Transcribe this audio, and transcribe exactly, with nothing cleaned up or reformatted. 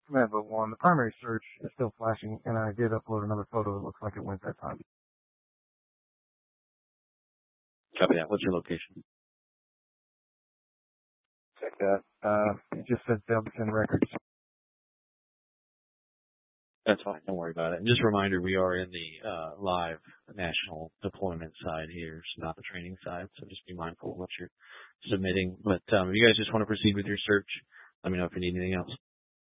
command but one. The primary search is still flashing, and I did upload another photo. It looks like it went that time. Copy that. What's your location? Check that. Uh, it just said failed to send records. That's fine. Don't worry about it. And just a reminder, we are in the uh, live national deployment side here, so not the training side. So just be mindful of what you're submitting. But um, if you guys just want to proceed with your search, let me know if you need anything else.